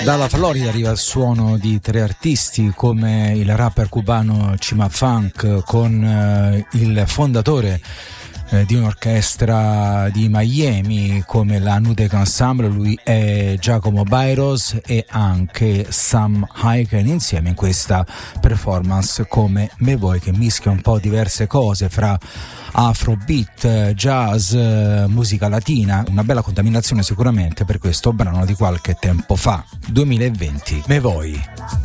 Dalla Florida arriva il suono di tre artisti come il rapper cubano Chima Funk con il fondatore di un'orchestra di Miami come la Nudek Ensemble, lui è Giacomo Bairos, e anche Sam Hyken insieme in questa performance come Me Voi, che mischia un po' diverse cose fra afrobeat, jazz, musica latina, una bella contaminazione sicuramente per questo brano di qualche tempo fa, 2020, Me Voi.